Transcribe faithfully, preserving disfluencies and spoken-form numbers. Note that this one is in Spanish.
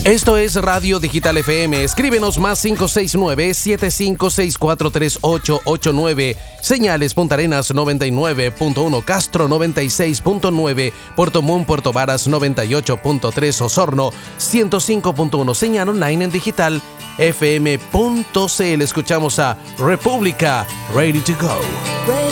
Esto es Radio Digital F M. Escríbenos más cinco seis nueve, siete cinco seis cuatro, tres ocho ocho nueve. Señales Punta Arenas noventa y nueve punto uno, Castro noventa y seis punto nueve, Puerto Montt, Puerto Varas noventa y ocho punto tres, Osorno ciento cinco punto uno. Señal online en digital f m punto c l. Escuchamos a República, Ready to Go.